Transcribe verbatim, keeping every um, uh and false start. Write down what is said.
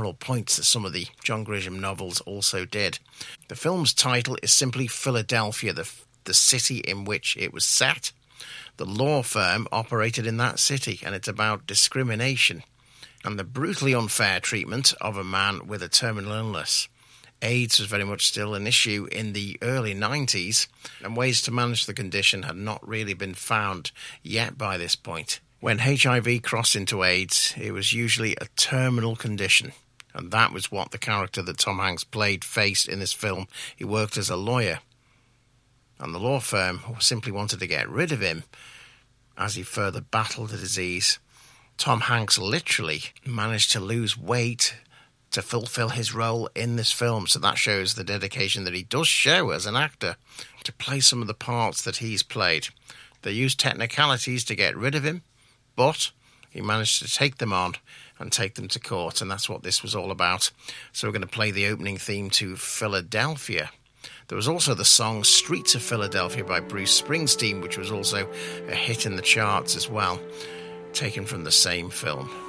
subliminal points that some of the John Grisham novels also did. The film's title is simply Philadelphia, the, the city in which it was set. The law firm operated in that city, and it's about discrimination and the brutally unfair treatment of a man with a terminal illness. AIDS was very much still an issue in the early nineties, and ways to manage the condition had not really been found yet by this point. When H I V crossed into AIDS, it was usually a terminal condition, and that was what the character that Tom Hanks played faced in this film. He worked as a lawyer, and the law firm simply wanted to get rid of him as he further battled the disease. Tom Hanks literally managed to lose weight to fulfill his role in this film, so that shows the dedication that he does show as an actor to play some of the parts that he's played. They used technicalities to get rid of him, but he managed to take them on and take them to court, and that's what this was all about. So we're going to play the opening theme to Philadelphia. There was also the song Streets of Philadelphia by Bruce Springsteen, which was also a hit in the charts as well, taken from the same film.